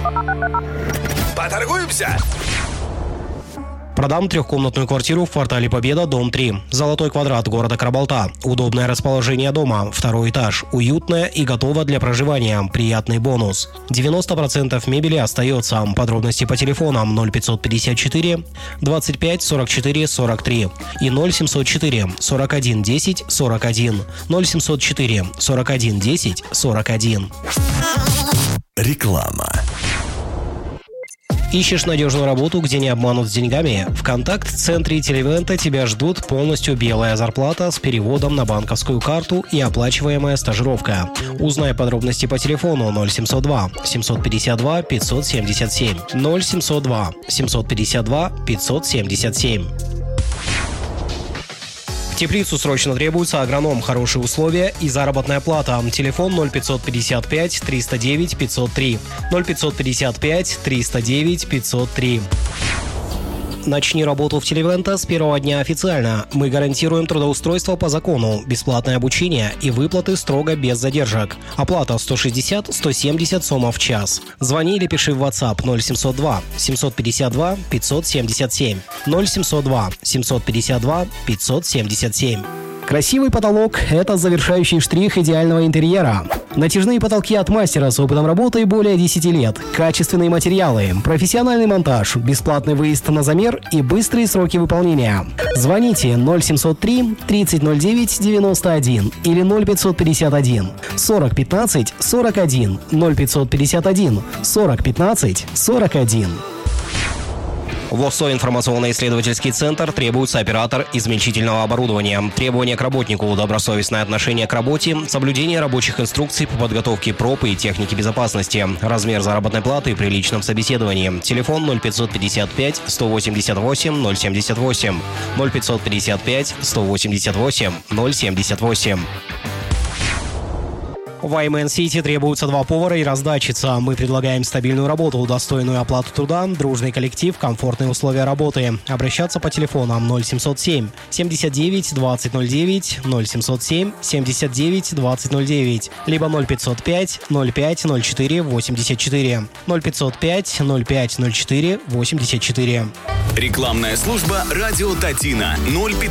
Поторгуемся? Продам трехкомнатную квартиру в квартале Победа, дом 3. Золотой квадрат города Карабалта. Удобное расположение дома. Второй этаж. Уютное и готово для проживания. Приятный бонус. 90% мебели остается. Подробности по телефонам 0554 25 44 43 и 0704 41 10 41. 0704 41 10 41. Реклама. Ищешь надежную работу, где не обманут с деньгами? В контакт-центре Телевента тебя ждут полностью белая зарплата с переводом на банковскую карту и оплачиваемая стажировка. Узнай подробности по телефону 0702 752 577 0702 752 577. В теплицу срочно требуется агроном, хорошие условия и заработная плата. Телефон 0555 309 503 0555 309 503. Начни работу в Телевента с первого дня официально. Мы гарантируем трудоустройство по закону, бесплатное обучение и выплаты строго без задержек. Оплата 160-170 сомов в час. Звони или пиши в WhatsApp 0702 752 577 0702 752 577. Красивый потолок – это завершающий штрих идеального интерьера. Натяжные потолки от мастера с опытом работы более 10 лет, качественные материалы, профессиональный монтаж, бесплатный выезд на замер и быстрые сроки выполнения. Звоните 0703 3009 91 или 0551 40 15 41 0551 40 15 41. ВОСО информационно-исследовательский центр требуется оператор измельчительного оборудования. Требования к работнику, добросовестное отношение к работе, соблюдение рабочих инструкций по подготовке проб и техники безопасности, размер заработной платы при личном собеседовании. Телефон 0555 188 078 0555 188 078. В Iman City требуются 2 повара и раздатчица. Мы предлагаем стабильную работу, достойную оплату труда, дружный коллектив, комфортные условия работы. Обращаться по телефонам 0707 79 2009, 0707 79 2009, либо 0505 05 04 84, 0505 05 04 84. Рекламная служба «Радио Татина» 05